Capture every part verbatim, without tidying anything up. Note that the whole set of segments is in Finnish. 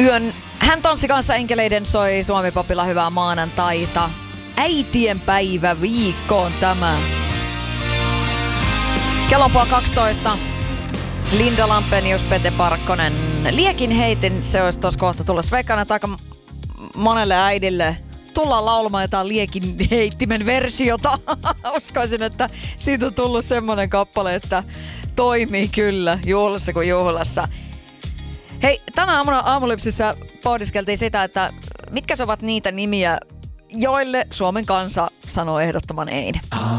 Yön hän tanssi kanssa enkeleiden soi Suomi-popilla hyvää maanantaita. Äitien päivä viikkoon tämä. Kello on puoli kaksitoista. Linda Lampenius, Pete Parkkonen. Liekin heitin, se olisi tuossa kohta tulossa. Veikkaan, että aika monelle äidille tullaan laulamaan jotain liekin heittimen versiota. Uskoisin, että siitä on tullut semmoinen kappale, että toimii kyllä juhlassa kuin juhlassa. Hei, tänä aamuna Aamulypsyssä pohdiskeltiin sitä, että mitkä ovat niitä nimiä, joille Suomen kansa sanoo ehdottoman ei.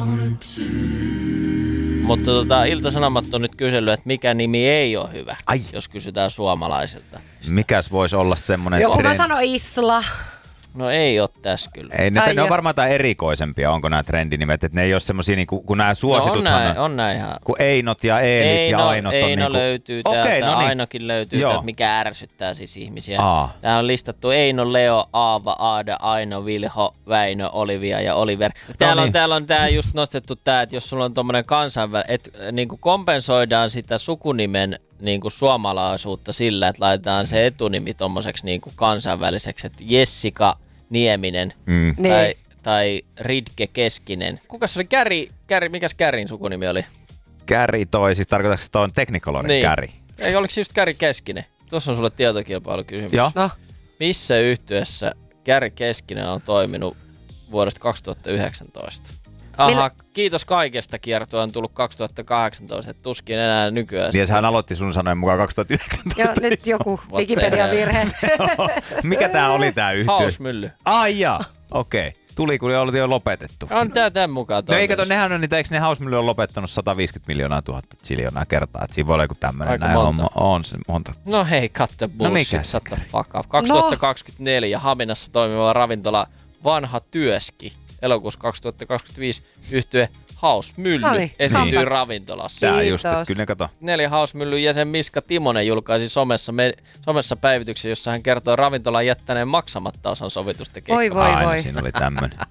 Mutta tota, Ilta-Sanomat on nyt kysellyt, että mikä nimi ei ole hyvä, Ai. jos kysytään suomalaisilta. Mikäs voisi olla semmoinen... Joku mä trend- sanon Isla. No ei ole tässä kyllä. Ei, ne, Ai ne on jo. varmaan jotain erikoisempia, onko nämä trendinimet, että ne ei ole semmosia niinku, kun nämä No on suosituthan näin, on näin ihan. kun Einot ja Eelit Eino, ja Ainot on Eino niinku... löytyy täältä, Okei, no niin. Ainokin löytyy Joo. täältä, mikä ärsyttää siis ihmisiä. Aa. Täällä on listattu Eino, Leo, Aava, Aada, Aino, Vilho, Väinö, Olivia ja Oliver. Täällä on, niin. täällä on tää just nostettu tää, että jos sulla on tommonen kansainvälinen, että niinku kompensoidaan sitä sukunimen niinku suomalaisuutta sillä, että laitetaan se etunimi tommoseksi niinku kansainväliseksi, että Jessica Nieminen Mm. Niin. tai, tai Ridke Keskinen. Kukas se oli? Käri, Käri, mikäs Kärin sukunimi oli? Käri toi, siis tarkoitatko, että toi on Technicolorin Niin. Käri? Ei, oliko se just Käri Keskinen? Tuossa on sulle tietokilpailukysymys. Joo. No. Missä yhtyessä Käri Keskinen on toiminut vuodesta kaksituhattayhdeksäntoista? Aha, Millä- kiitos kaikesta kiertue on tullut kaksituhattakahdeksantoista, et tuskin enää nykyään. Niin hän aloitti sun sanoen mukaan kaksituhattayhdeksäntoista. Ja nyt joku What the Wikipedia-virhe. Mikä tää oli tää yhtyö? Hausmylly. Ai jaa, okei. Okay. Tuli, kun oli jo lopetettu. On tää tämän mukaan No eikä toiminut. to, nehän on niitä, eikö ne Hausmylly on lopettanut sata viisikymmentä miljoonaa tuhatta ziljoonaa kertaa, että siinä voi olla joku tämmönen Aika näin monta. on, on se monta. No hei, cut the bullshit, mikä shut the fuck up. kaksituhattakaksikymmentäneljä Haminassa toimiva ravintola Vanha Työski. Elokuussa kaksituhattakaksikymmentäviisi yhtye Hausmylly No niin, esiintyi kato. ravintolassa. Tää Kiitos. just, että kyllä ne kato. Neljä Hausmyllyn jäsen Miska Timonen julkaisi somessa, me, somessa päivityksen, jossa hän kertoo ravintolan jättäneen maksamatta osan sovitusta keikkaa. Voi voi Aina voi. siinä oli tämmönen.